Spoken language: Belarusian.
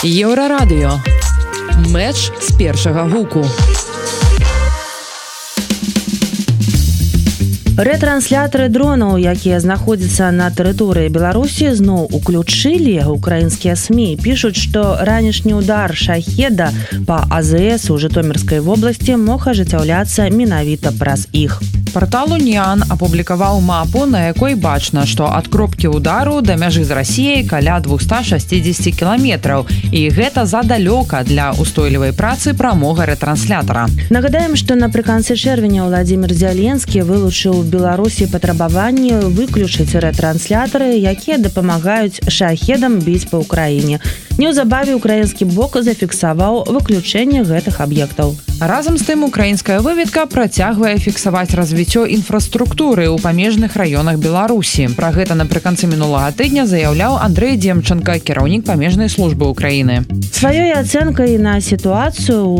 Еўрарадыё. Мэч з першага гуку. Рэтрансляторы дронаў, якія знаходзяцца на тэрыторыі Беларусі, зноў уключылі. Украінскія СМІ пішуць, што ранішні удар «Шахеда» па АЗС у Жытомірскай вобласці мог ажыццяўляцца менавіта праз іх. Партал «Уніан» апублікаваў мапу, на якой бачна, што ад кропкі ўдару да мяжы з Расіяй каля 260 кіламетраў. І гэта задалёка для устойлівай працы прамога рэтранслятара. Нагадаем, што напрыканцы чэрвеня Владзімір Зяленскі вылучыў у Беларусі патрабаванне выключыць рэтранслятары, якія дапамагаюць «Шахедам» біць па ўкраіне. Неўзабаве украінскі бок зафіксаваў выключэнне гэтых аб'ектаў. Разам з тым, украінская выведка працягвае фіксаваць развіццё інфраструктуры ў памежных раёнах Беларусі. Пра гэта напрыканцы мінулага тыдня заяўляў Андрэй Демченка, кіраўнік памежнай службы Украіны. Сваёй ацэнкай на сітуацыю